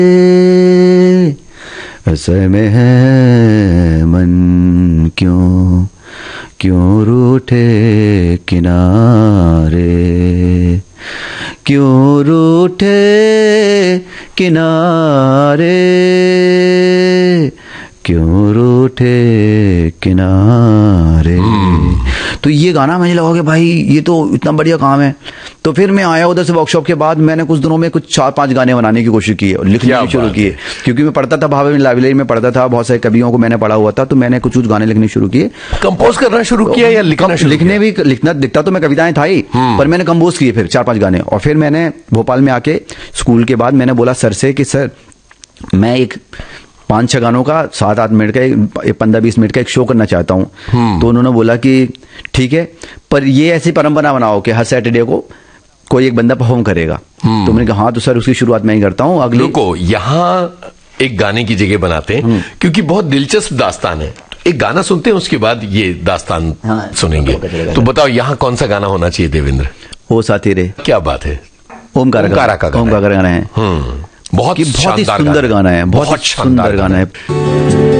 असर में है मन क्यों क्यों रूठे किनारे, क्यों रूठे किनारे, क्यों रूठे किनारे। तो ये गाना मुझे लगा कि भाई ये तो इतना बढ़िया काम है। तो फिर मैं आया उधर से वर्कशॉप के बाद, मैंने कुछ दिनों में कुछ 4-5 गाने बनाने की कोशिश की और लिखने की शुरू किए, क्योंकि मैं पढ़ता था, भावे लाइब्रेरी में पढ़ता था, बहुत सारे कवियों को मैंने पढ़ा हुआ था, तो मैंने कुछ गाने लिखने शुरू किए। कंपोज करना शुरू किया या लिखना शुरू? लिखने भी, लिखना दिखता तो मैं कविताएं था ही, पर मैंने कंपोज किए फिर 4-5 गाने। और फिर मैंने भोपाल में आके स्कूल के बाद मैंने बोला सर से कि सर मैं एक 5-6 गानों का 7-8 मिनट का 15-20 मिनट का एक शो करना चाहता हूँ। तो उन्होंने बोला कि ठीक है, पर ये ऐसी परंपरा बनाओ कि हर सैटरडे को कोई एक बंदा परफॉर्म करेगा। तो मैंने कहा हाँ, तो सर उसकी शुरुआत मैं ही करता हूँ। अगले को यहाँ एक गाने की जगह बनाते हैं, क्योंकि बहुत दिलचस्प दास्तान है। एक गाना सुनते हैं, उसके बाद ये दास्तान सुनेंगे। तो बताओ यहाँ कौन सा गाना होना चाहिए देवेंद्र? ओ साथी रे। क्या बात है, ओमकारा का गाना है। बहुत ही सुंदर गाना है, बहुत सुंदर गाना है।